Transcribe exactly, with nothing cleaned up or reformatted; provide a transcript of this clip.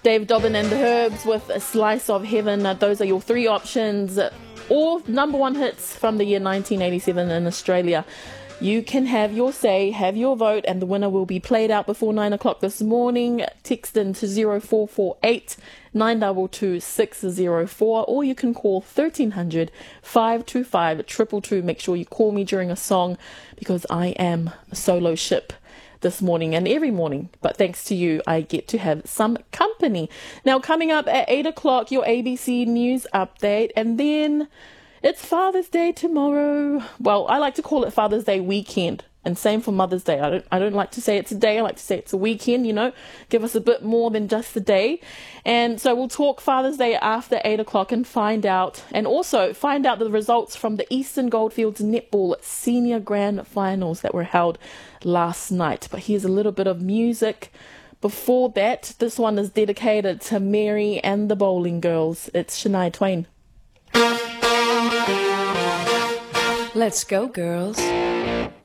Dave Dobbin and the Herbs with A Slice of Heaven. Uh, those are your three options. All number one hits from the year nineteen eighty-seven in Australia. You can have your say, have your vote, and the winner will be played out before nine o'clock this morning. Text in to zero four four eight nine two two six zero four, or you can call thirteen hundred, five two five, two two two. Make sure you call me during a song, because I am a solo ship this morning and every morning, but thanks to you I get to have some company. Now, coming up at eight o'clock, your A B C News update, and then it's Father's Day tomorrow. Well, I like to call it Father's Day weekend, and same for Mother's Day. I don't I don't like to say it's a day, I like to say it's a weekend, you know, give us a bit more than just a day. And so we'll talk Father's Day after eight o'clock and find out, and also find out the results from the Eastern Goldfields Netball Senior Grand Finals that were held last night. But here's a little bit of music before that. This one is dedicated to Mary and the Bowling Girls. It's Shania Twain. Let's go, girls.